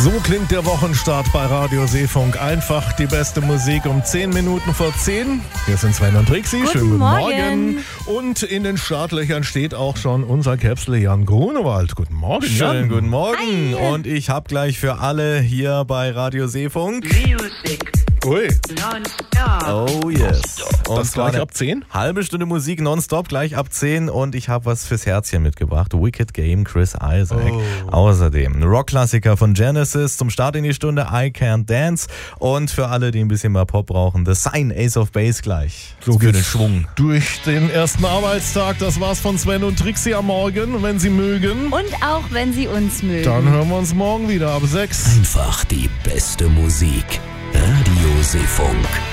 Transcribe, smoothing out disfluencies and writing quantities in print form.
So klingt der Wochenstart bei Radio Seefunk. Einfach die beste Musik um 10 Minuten vor 10. Hier sind Sven und Trixi. Schönen guten Morgen. Und in den Startlöchern steht auch schon unser Käpsle Jan Grunewald. Guten Morgen, Jan. Schönen guten Morgen. Hi. Und ich habe gleich für alle hier bei Radio Seefunk Music Ui, non-stop. Oh yes. Und das zwar gleich eine ab 10? halbe Stunde Musik nonstop, gleich ab 10. Und ich habe was fürs Herzchen mitgebracht. Wicked Game, Chris Isaac. Außerdem ein Rockklassiker von Genesis zum Start in die Stunde, I Can't Dance. Und für alle, die ein bisschen mehr Pop brauchen, The Sign, Ace of Base gleich. So für den geht's Schwung. durch den ersten Arbeitstag. Das war's von Sven und Trixi am Morgen. Wenn Sie mögen, Und auch wenn Sie uns mögen. dann hören wir uns morgen wieder ab 6. Einfach die beste Musik. Radio Seefunk.